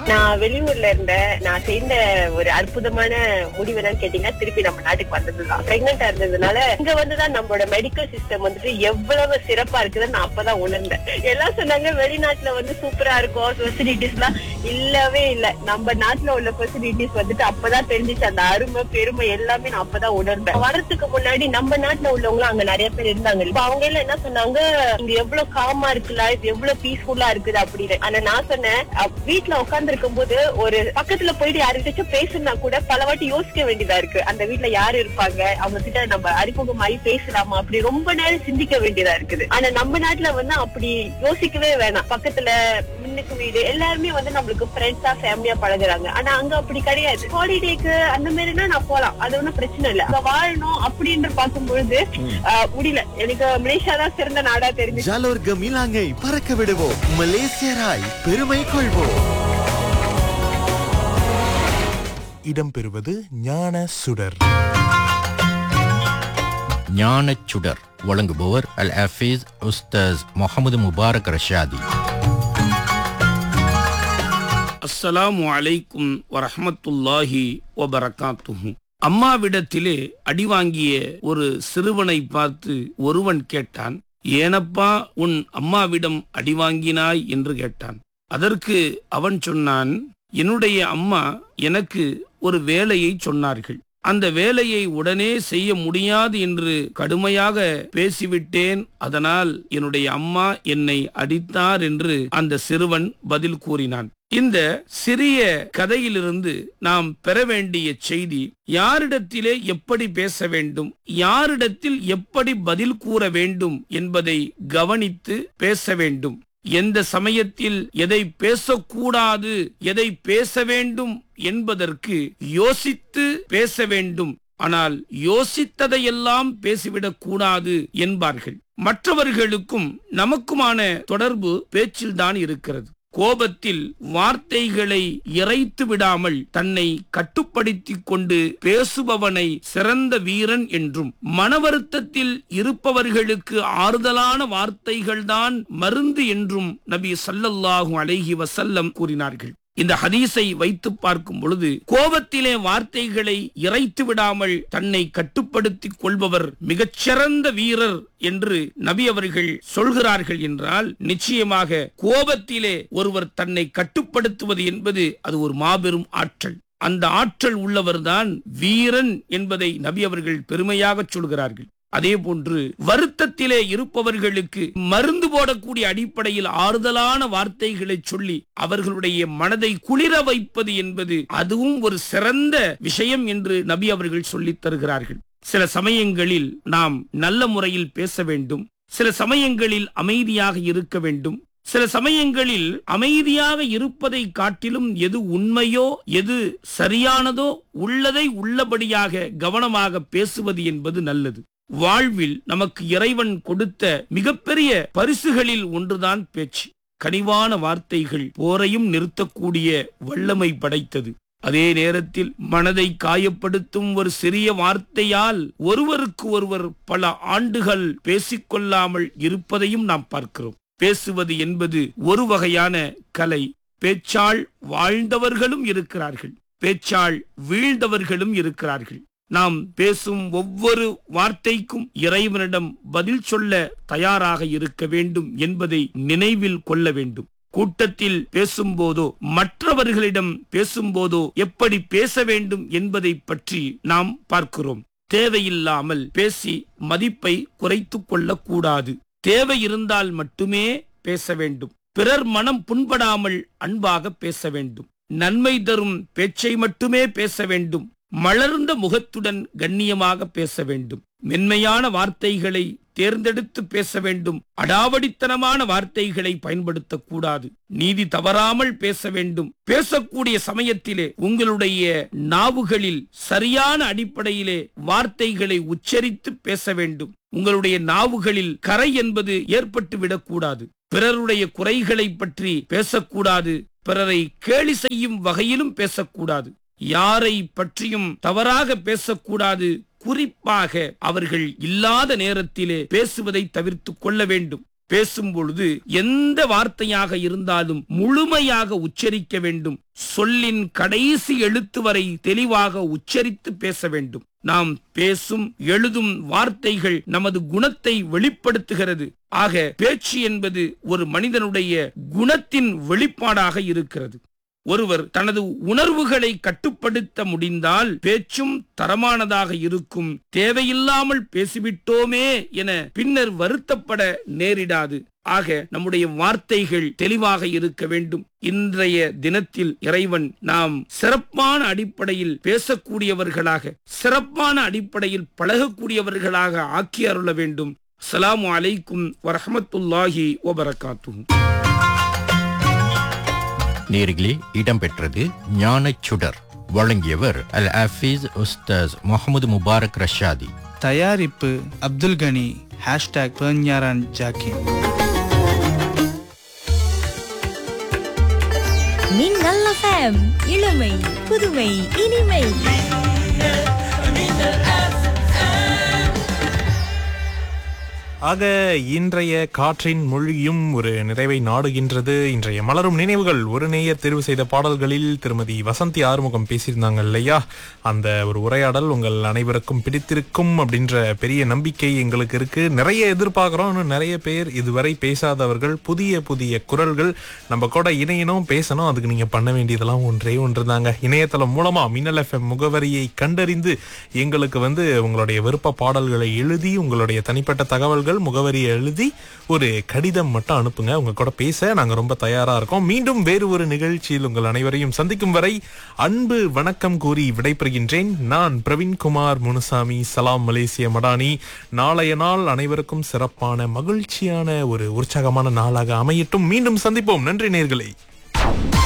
நான் வெளியூர்ல இருந்தேன். நான் செய்த ஒரு அற்புதமான முடிவு என்னன்னு கேட்டீங்கன்னா, திருப்பி நம்ம நாட்டுக்கு வந்ததுதான். பிரெக்னெண்டா இருந்ததுனால இங்க வந்துதான் நம்மளோட மெடிக்கல் சிஸ்டம் வந்துட்டு எவ்வளவு சிறப்பா இருக்குதுன்னு நான் அப்பதான் உணர்ந்தேன். எல்லாம் சொன்னாங்க வெளிநாட்டுல வந்து சூப்பரா இருக்கும், ஃபெசிலிட்டிஸ் எல்லாம் இல்லவே இல்ல. நம்ம நாட்டுல உள்ள ஃபெசிலிட்டிஸ் வந்துட்டு அப்பதான் தெரிஞ்சிச்சு. அந்த அருமை பெருமை எல்லாமே நான் அப்பதான் உணர்ந்தேன். வரதுக்கு முன்னாடி நம்ம நாட்டுல உள்ளவங்களும் அங்க நிறைய பேர் இருந்தாங்க. இப்ப அவங்க எல்லாம் என்ன சொன்னாங்க, இங்க எவ்வளவு காமா இருக்குல்ல, இது எவ்வளவு பீஸ்ஃபுல்லா இருக்குது அப்படின்னு. ஆனா நான் சொன்னேன், வீட்டுல உட்கார்ந்து இருக்கும் போது ஒரு பக்கத்துல போயிட்டு யாருக்கிட்டாச்சும் பேசுனா கூட பல வாட்டி யோசிக்க வேண்டியதா இருக்கு. அந்த வீட்டுல யாரு இருப்பாங்க, அவங்க கிட்ட நம்ம அறிமுகமாயி பேசலாமா, அப்படி ரொம்ப நேரம் சிந்திக்க வேண்டியதா இருக்குது. ஆனா நம்ம நாட்டுல வந்து அப்படி யோசிக்கவே வேணாம். பக்கத்துல முன்னுக்கு வீடு எல்லாருமே வந்து நம்மளுக்கு ஃப்ரெண்ட்ஸா ஃபேமிலியா பழகுறாங்க. ஆனா அங்க அப்படி கிடையாது. ஹாலிடேக்கு அந்த மாதிரினா நான் போலாம், அது ஒண்ணும் பிரச்சனை இல்ல. அங்க வாழணும் அப்படின்னு பார்க்கும் பொழுது முடியல. எனக்கு மலேசியா தான் சிறந்த நாடா தெரிஞ்சு. ஜாலோர் கமிலாங்கை பறக்க விடுவோம், மலேசியராய் பெருமை கொள்வோம். இடம்பெறுவது ஞான சுடர். ஞானச் சுடர் வழங்குபவர் அல் ஹஃபீஸ் உஸ்தாஸ் முகமது முபாரக் ரஷாதி. அஸ்ஸலாமு அலைக்கும் வரஹ்மத்துல்லாஹி வபரகாத்துஹு. அம்மாவிடத்திலே அடிவாங்கிய ஒரு சிறுவனை பார்த்து ஒருவன் கேட்டான், ஏனப்பா உன் அம்மாவிடம் அடிவாங்கினாய் என்று கேட்டான். அதற்கு அவன் சொன்னான், என்னுடைய அம்மா எனக்கு ஒரு வேலையை சொன்னார்கள். அந்த வேலையை உடனே செய்ய முடியாது என்று கடுமையாக பேசிவிட்டேன். அதனால் என்னுடைய அம்மா என்னை அடித்தார் என்று அந்த சிறுவன் பதில் கூறினான். இந்த சிறிய கதையிலிருந்து நாம் பெற வேண்டிய செய்தி, யாரிடத்திலே எப்படி பேச வேண்டும், யாரிடத்தில் எப்படி பதில் கூற வேண்டும் என்பதை கவனித்து பேச வேண்டும். எந்த சமயத்தில் எதை பேசக்கூடாது, எதை பேச வேண்டும் என்பதற்கு யோசித்து பேச வேண்டும். ஆனால் யோசித்ததையெல்லாம் பேசிவிடக் கூடாது என்பார்கள். மற்றவர்களுக்கும் நமக்குமான தொடர்பு பேச்சில்தான் இருக்கிறது. கோபத்தில் வார்த்தைகளை இறைத்து விடாமல் தன்னை கட்டுப்படுத்திக் கொண்டு பேசுபவனை சிறந்த வீரன் என்றும், மன வருத்தத்தில் இருப்பவர்களுக்கு ஆறுதலான வார்த்தைகள்தான் மருந்து என்றும் நபி ஸல்லல்லாஹு அலைஹி வஸல்லம் கூறினார்கள். இந்த ஹதீஸை வைத்து பார்க்கும் பொழுது, கோபத்திலே வார்த்தைகளை இறைத்து விடாமல் தன்னை கட்டுப்படுத்திக் கொள்பவர் மிகச்சிறந்த வீரர் என்று நபி அவர்கள் சொல்கிறார்கள் என்றால், நிச்சயமாக கோபத்திலே ஒருவர் தன்னை கட்டுப்படுத்துவது என்பது அது ஒரு மாபெரும் ஆற்றல். அந்த ஆற்றல் உள்ளவர்தான் வீரன் என்பதை நபி அவர்கள் பெருமையாக சொல்கிறார்கள். அதே போன்று வருத்தத்திலே இருப்பவர்களுக்கு மருந்து போடக்கூடிய அடிப்படையில் ஆறுதலான வார்த்தைகளை சொல்லி அவர்களுடைய மனதை குளிர வைப்பது என்பது அதுவும் ஒரு சிறந்த விஷயம் என்று நபி அவர்கள் சொல்லித் தருகிறார்கள். சில சமயங்களில் நாம் நல்ல முறையில் பேச வேண்டும், சில சமயங்களில் அமைதியாக இருக்க வேண்டும். சில சமயங்களில் அமைதியாக இருப்பதை காட்டிலும் எது உண்மையோ எது சரியானதோ உள்ளதை உள்ளபடியாக கவனமாக பேசுவது என்பது நல்லது. வாழ்வில் நமக்கு இறைவன் கொடுத்த மிகப்பெரிய பரிசுகளில் ஒன்றுதான் பேச்சு. கனிவான வார்த்தைகள் போரையும் நிறுத்தக்கூடிய வல்லமை படைத்தது. அதே நேரத்தில் மனதை காயப்படுத்தும் ஒரு சிறிய வார்த்தையால் ஒருவருக்கு ஒருவர் பல ஆண்டுகள் பேசிக்கொள்ளாமல் இருப்பதையும் நாம் பார்க்கிறோம். பேசுவது என்பது ஒரு வகையான கலை. பேச்சால் வாழ்ந்தவர்களும் இருக்கிறார்கள், பேச்சால் வீழ்ந்தவர்களும் இருக்கிறார்கள். நாம் பேசும் ஒவ்வொரு வார்த்தைக்கும் இறைவனிடம் பதில் சொல்ல தயாராக இருக்க வேண்டும் என்பதை நினைவில் கொள்ள வேண்டும். கூட்டத்தில் பேசும்போதோ மற்றவர்களிடம் பேசும்போதோ எப்படி பேச வேண்டும் என்பதை பற்றி நாம் பார்க்கிறோம். தேவையில்லாமல் பேசி மதிப்பை குறைத்துக் கொள்ளக்கூடாது. தேவை இருந்தால் மட்டுமே பேச வேண்டும். பிறர் மனம் புண்படாமல் அன்பாக பேச வேண்டும். நன்மை தரும் பேச்சை மட்டுமே பேச வேண்டும். மலர்ந்த முகத்துடன் கண்ணியமாக பேச வேண்டும். மென்மையான வார்த்தைகளை தேர்ந்தெடுத்து பேச வேண்டும். அடாவடித்தனமான வார்த்தைகளை பயன்படுத்தக்கூடாது. நீதி தவறாமல் பேச வேண்டும். பேசக்கூடிய சமயத்திலே உங்களுடைய நாவுகளில் சரியான அடிப்படையிலே வார்த்தைகளை உச்சரித்து பேச வேண்டும். உங்களுடைய நாவுகளில் கரை என்பது ஏற்பட்டு விடக்கூடாது. பிறருடைய குறைகளை பற்றி பேசக்கூடாது. பிறரை கேலி செய்யும் வகையிலும் பேசக்கூடாது. யாரை பற்றியும் தவறாக பேசக்கூடாது. குறிப்பாக அவர்கள் இல்லாத நேரத்திலே பேசுவதை தவிர்த்து கொள்ள வேண்டும். பேசும் பொழுது எந்த வார்த்தையாக இருந்தாலும் முழுமையாக உச்சரிக்க வேண்டும். சொல்லின் கடைசி எழுத்து வரை தெளிவாக உச்சரித்து பேச வேண்டும். நாம் பேசும் எழுதும் வார்த்தைகள் நமது குணத்தை வெளிப்படுத்துகிறது. ஆக பேச்சு என்பது ஒரு மனிதனுடைய குணத்தின் வெளிப்பாடாக இருக்கிறது. ஒருவர் தனது உணர்வுகளை கட்டுப்படுத்த முடிந்தால் பேச்சும் தரமானதாக இருக்கும். தேவையில்லாமல் பேசிவிட்டோமே என பின்னர் வருத்தப்பட நேரிடாது. ஆக நம்முடைய வார்த்தைகள் தெளிவாக இருக்க வேண்டும். இன்றைய தினத்தில் இறைவன் நாம் சிறப்பான அடிப்படையில் பேசக்கூடியவர்களாக, சிறப்பான அடிப்படையில் பழகக்கூடியவர்களாக ஆக்கி அருள வேண்டும். அஸ்ஸலாமு அலைக்கும் வரஹ்மத்துல்லாஹி வபரகாத்துஹு. நேர்களே, இடம்பெற்றது ஞானச்சுடர். வழங்கியவர் அல் ஹஃபீஸ் உஸ்தாஸ் முகமது முபாரக் ரஷாதி. தயாரிப்பு அப்துல் கனி. #பேஞ்ஞாரான் ஜாக்கிர். மின்னல் எஃப்எம், இளமை புதுமை இனிமை. ஆக இன்றைய காற்றின் மொழியும் ஒரு நிறைவை நாடுகின்றது. இன்றைய மலரும் நினைவுகள் ஒரு நேயர் தேர்வு செய்த பாடல்களில் திருமதி வசந்தி ஆறுமுகம் பேசியிருந்தாங்க இல்லையா? அந்த ஒரு உரையாடல் உங்கள் அனைவருக்கும் பிடித்திருக்கும் அப்படின்ற பெரிய நம்பிக்கை எங்களுக்கு இருக்கு. நிறைய எதிர்பார்க்கிறோம். இன்னும் நிறைய பேர் இதுவரை பேசாதவர்கள், புதிய புதிய குரல்கள் நம்ம கூட இணையணும், பேசணும். அதுக்கு நீங்க பண்ண வேண்டியதெல்லாம் ஒன்றே ஒன்று தாங்க. இணையதளம் மூலமா மின்னல் எஃப்எம் முகவரியை கண்டறிந்து எங்களுக்கு உங்களுடைய விருப்ப பாடல்களை எழுதி, உங்களுடைய தனிப்பட்ட தகவல்கள் முகவரியை எழுதி ஒரு கடிதம் மட்டும் அனுப்புங்க. உங்க கூட பேச நாங்க ரொம்ப தயாரா இருக்கோம். மீண்டும் வேறு ஒரு நிகழ்ச்சியில் உங்கள் அனைவரையும் சந்திக்கும் வரை அன்பு வணக்கம் கூறி விடைபெறுகின்றேன். நான் பிரவீன்குமார் முனுசாமி. சலாம் மலேசிய மடானி. நாளைய நாள் அனைவருக்கும் சிறப்பான மகிழ்ச்சியான ஒரு உற்சாகமான நாளாக அமையட்டும். மீண்டும் சந்திப்போம். நன்றி நேயர்களே.